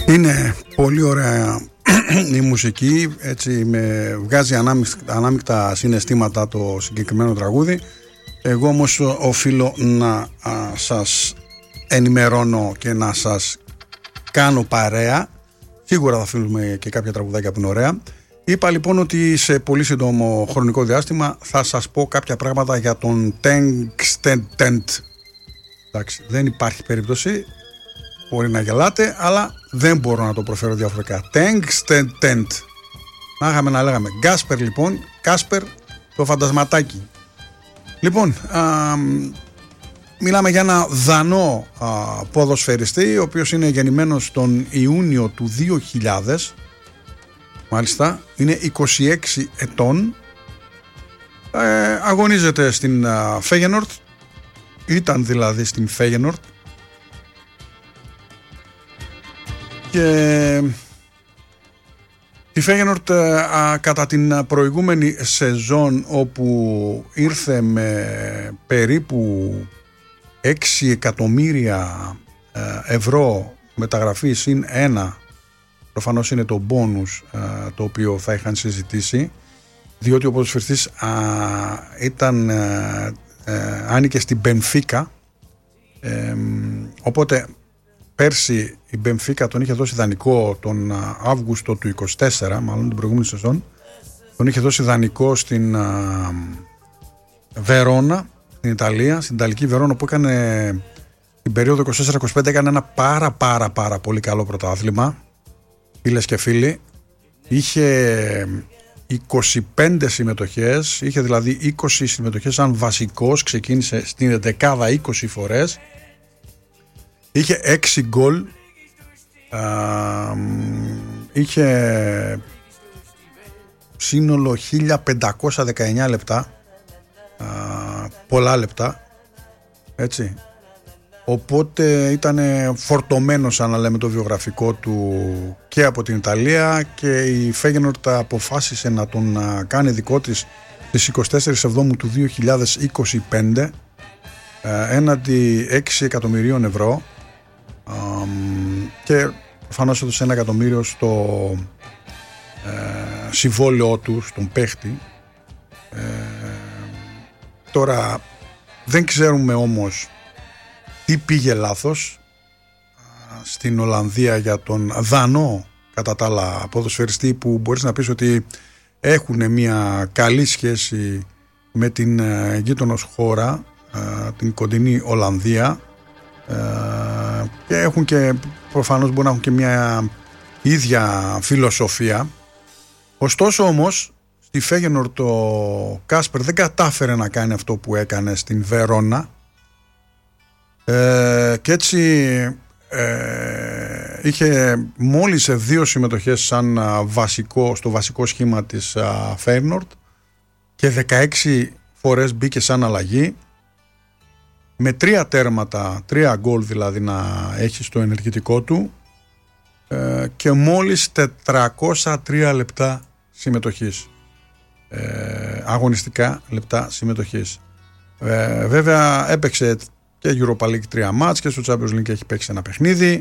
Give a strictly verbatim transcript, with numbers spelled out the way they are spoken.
Είναι πολύ ωραία η μουσική, έτσι με βγάζει ανάμεικτα, ανάμεικτα συναισθήματα το συγκεκριμένο τραγούδι. Εγώ όμως οφείλω να α, σας ενημερώνω και να σας κάνω παρέα. Σίγουρα θα αφήνουμε και κάποια τραγουδάκια που είναι ωραία. Είπα λοιπόν ότι σε πολύ σύντομο χρονικό διάστημα θα σας πω κάποια πράγματα για τον Tengsten. Εντάξει, δεν υπάρχει περίπτωση. Μπορεί να γελάτε, αλλά δεν μπορώ να το προφέρω διαφορετικά. Tengsten. Να είχαμε να λέγαμε Γκάσπερ λοιπόν. Κάσπερ το φαντασματάκι. Λοιπόν, α, μιλάμε για ένα Δανό α, ποδοσφαιριστή, ο οποίος είναι γεννημένος τον Ιούνιο του δύο χιλιάδες. Μάλιστα, είναι είκοσι έξι ετών. Ε, αγωνίζεται στην Φέγενορτ. Ήταν δηλαδή στην Φέγενορτ. Και τη Φέγενορτ κατά την προηγούμενη σεζόν, όπου ήρθε με περίπου έξι εκατομμύρια ευρώ μεταγραφή συν ένα, προφανώς είναι το μπόνους το οποίο θα είχαν συζητήσει, διότι ο ποδοσφαιριστής ήταν άνοικε στην Μπενφίκα, ε, οπότε πέρσι η Μπενφίκα τον είχε δώσει δανεικό τον Αύγουστο του είκοσι τέσσερα, μάλλον την προηγούμενη σεζόν. Τον είχε δώσει δανεικό στην α, Βερόνα, στην Ιταλία, στην Ιταλική Βερόνα, που έκανε την περίοδο είκοσι τέσσερα είκοσι πέντε, έκανε ένα πάρα πάρα πάρα πολύ καλό πρωτάθλημα, φίλες και φίλοι. Είχε είκοσι πέντε συμμετοχές, είχε δηλαδή είκοσι συμμετοχές σαν βασικός, ξεκίνησε στην δεκάδα είκοσι φορές. Είχε έξι γκολ, είχε σύνολο χίλια πεντακόσια δεκαεννιά λεπτά, α, πολλά λεπτά, έτσι. Οπότε ήταν φορτωμένος, σαν να λέμε, το βιογραφικό του και από την Ιταλία, και η Φέγενορτ αποφάσισε να τον κάνει δικό της στις είκοσι τέσσερις Εβδόμου του δύο χιλιάδες είκοσι πέντε έναντι έξι εκατομμυρίων ευρώ. Um, και προφανώς έδωσε ένα εκατομμύριο στο ε, συμβόλαιό του, στον παίχτη. Ε, τώρα δεν ξέρουμε όμως τι πήγε λάθος ε, στην Ολλανδία για τον Δανό, κατά τα άλλα, ποδοσφαιριστή, που μπορείς να πεις ότι έχουν μια καλή σχέση με την ε, γείτονος χώρα, ε, την κοντινή Ολλανδία, και έχουν και προφανώς μπορεί να έχουν και μια ίδια φιλοσοφία. Ωστόσο όμως στη Φέγενορτ το Κάσπερ δεν κατάφερε να κάνει αυτό που έκανε στην Βερόνα, ε, και έτσι ε, είχε μόλις δύο συμμετοχές σαν βασικό, στο βασικό σχήμα της Φέγενορτ, και δεκαέξι φορές μπήκε σαν αλλαγή, με τρία τέρματα, τρία γκολ δηλαδή να έχει στο ενεργητικό του, ε, και μόλις τετρακόσια τρία λεπτά συμμετοχής, ε, αγωνιστικά λεπτά συμμετοχής. Ε, βέβαια έπαιξε και Europa League τρία μάτς, και στο Champions League έχει παίξει ένα παιχνίδι.